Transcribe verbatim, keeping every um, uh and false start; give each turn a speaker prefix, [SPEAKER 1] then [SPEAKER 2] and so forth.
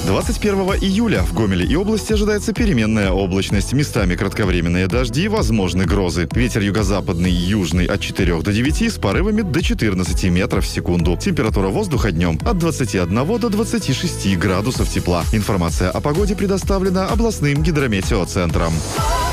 [SPEAKER 1] двадцать первого июля в Гомеле и области ожидается переменная облачность. Местами кратковременные дожди, возможны грозы. Ветер юго-западный, южный от четырёх до девяти с порывами до четырнадцати метров в секунду. Температура воздуха днем от двадцати одного до двадцати шести градусов тепла. Информация о погоде предоставлена областным гидрометеоцентром.